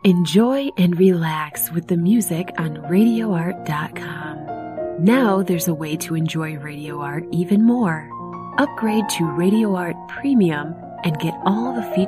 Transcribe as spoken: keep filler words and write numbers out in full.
Enjoy and relax with the music on radio art dot com. Now there's a way to enjoy Radio Art even more. Upgrade to Radio Art Premium and get all the features